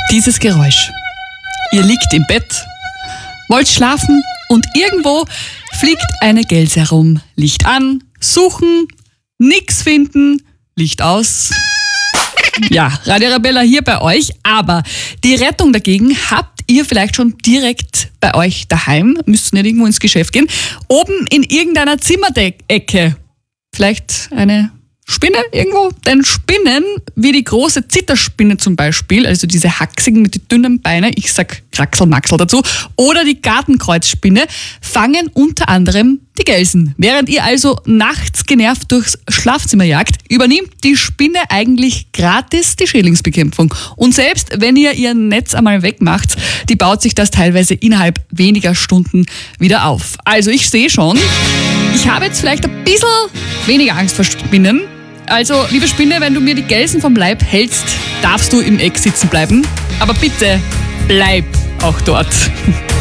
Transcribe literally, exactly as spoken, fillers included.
Dieses Geräusch. Ihr liegt im Bett, wollt schlafen und irgendwo fliegt eine Gelse herum. Licht an, suchen, nix finden, Licht aus. Ja, Radio Arabella hier bei euch, aber die Rettung dagegen habt ihr vielleicht schon direkt bei euch daheim, müsst nicht irgendwo ins Geschäft gehen, oben in irgendeiner Zimmerdecke. Vielleicht eine Spinne irgendwo? Denn Spinnen, wie die große Zitterspinne zum Beispiel, also diese haxigen mit den dünnen Beinen, ich sag Kraxel, Maxel dazu, oder die Gartenkreuzspinne, fangen unter anderem die Gelsen. Während ihr also nachts genervt durchs Schlafzimmer jagt, übernimmt die Spinne eigentlich gratis die Schädlingsbekämpfung. Und selbst wenn ihr ihr Netz einmal wegmacht, die baut sich das teilweise innerhalb weniger Stunden wieder auf. Also ich sehe schon, ich habe jetzt vielleicht ein bisschen weniger Angst vor Spinnen. Also, liebe Spinne, wenn du mir die Gelsen vom Leib hältst, darfst du im Eck sitzen bleiben. Aber bitte, bleib auch dort.